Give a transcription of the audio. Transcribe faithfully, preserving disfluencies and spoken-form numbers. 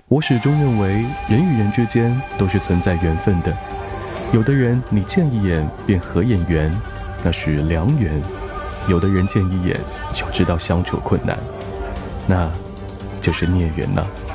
我始终认为，人与人之间都是存在缘分的。有的人你见一眼便合眼缘，那是良缘；有的人见一眼就知道相处困难，那就是孽缘呐、啊。